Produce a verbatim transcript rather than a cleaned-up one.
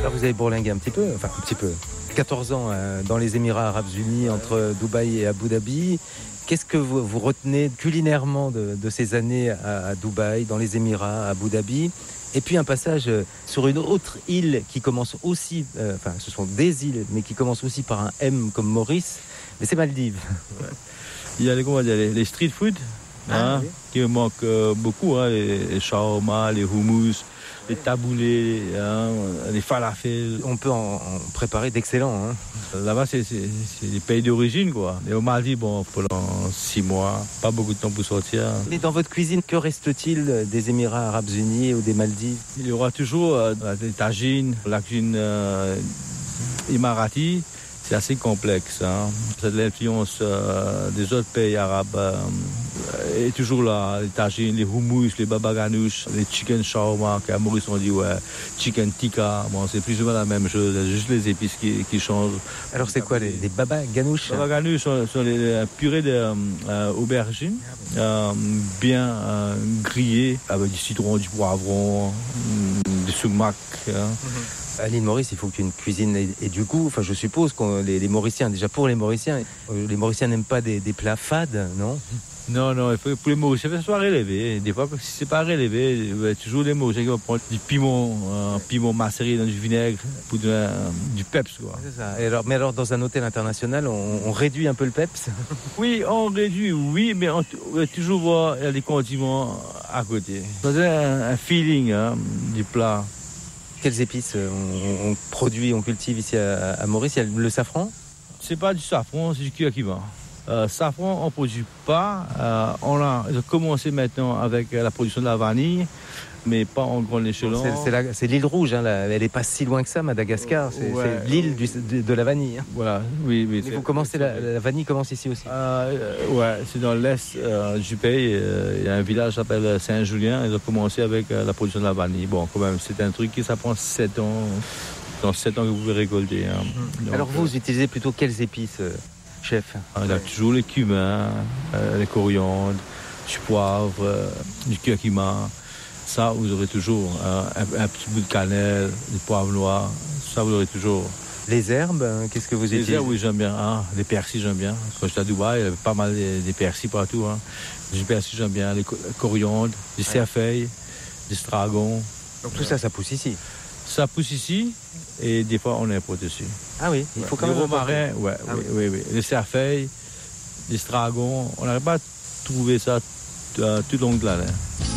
Alors vous avez bourlingué un petit peu, enfin un petit peu, quatorze ans euh, dans les Émirats Arabes Unis, entre Dubaï et Abu Dhabi. Qu'est-ce que vous, vous retenez culinairement de, de ces années à, à Dubaï, dans les Émirats, à Abu Dhabi? Et puis un passage sur une autre île qui commence aussi, euh, enfin ce sont des îles, mais qui commencent aussi par un M comme Maurice, mais c'est Maldives. Ouais. Il y a les, comment dire, les, les street food ah, hein, oui. qui me manquent euh, beaucoup, hein, les, les shawarma, les hummus, les taboulés, hein, les falafels. On peut en, en préparer d'excellents. Hein. Là-bas, c'est, c'est, c'est les pays d'origine, quoi. Et au Maldives, bon, pendant six mois, pas beaucoup de temps pour sortir. Et dans votre cuisine, que reste-t-il des Émirats Arabes Unis ou des Maldives? Il y aura toujours euh, des tagines, la cuisine euh, émirati. C'est assez complexe. Hein. C'est de l'influence euh, des autres pays arabes. Euh, et toujours là, les tagines, les hummus, les baba ganoush, les chicken shawarma, qu'à Maurice on dit ouais, chicken tikka. Bon, c'est plus ou moins la même chose, juste les épices qui, qui changent. Alors c'est quoi les, les baba ganoush? Les baba ganoush sont, sont les, les purées d'aubergines, euh, euh, bien euh, grillées, avec du citron, du poivron, du sumac. Hein. Mm-hmm. À l'île Maurice, il faut qu'une cuisine ait, ait du goût. Enfin, je suppose que les, les Mauriciens, déjà pour les Mauriciens, les Mauriciens n'aiment pas des, des plats fades, non? Non, non, il faut pour les Mauriciens, il faut que ce soit relevé. Des fois, si c'est pas relevé, il y a toujours les Mauriciens qui vont prendre du piment, un piment macéré dans du vinaigre pour donner euh, du peps, quoi. C'est ça. Et alors, mais alors, dans un hôtel international, on, on réduit un peu le peps? Oui, on réduit, oui, mais on, on va toujours voir il y a des condiments à côté. Ça donne un, un feeling hein, du plat. Quelles épices on, on produit, on cultive ici à, à Maurice? Il y a le safran? C'est pas du safran, c'est du curcuma. Euh, safran, on ne produit pas. Euh, on a commencé maintenant avec la production de la vanille, mais pas en grand échelon. C'est, c'est, la, c'est l'île rouge, hein, la, elle n'est pas si loin que ça, Madagascar. C'est, ouais. c'est l'île du, de, de la vanille. Hein. Voilà, oui, oui. Mais vous commencez, la, la vanille commence ici aussi. Euh, ouais, c'est dans l'est euh, du pays. Il euh, y a un village qui s'appelle Saint-Julien. Ils ont commencé avec euh, la production de la vanille. Bon, quand même, c'est un truc qui ça prend sept ans. Dans sept ans que vous pouvez récolter. Hein. Mmh. Donc, Alors vous, vous utilisez plutôt quelles épices, euh, chef? On a toujours les cumins, euh, les coriandres, du poivre, euh, du curcuma. Ça, vous aurez toujours hein, un, un petit bout de cannelle, du poivre noir. Ça, vous aurez toujours. Les herbes, hein, qu'est-ce que vous utilisez? Les herbes, oui, j'aime bien. Hein. Les persils, j'aime bien. Quand j'étais à Dubaï, il y avait pas mal des, des persils partout. Hein. Du persil, j'aime bien. Les coriandres, du ouais. cerfeuil, du stragon. Donc tout ça, ça pousse ici? Ça pousse ici et des fois on importe dessus. Ah oui, il faut quand même. Les romarins, ouais, ah oui, oui, oui, oui. Les cerfeuils, les stragons, on n'arrive pas à trouver ça tout, euh, tout le long de l'année.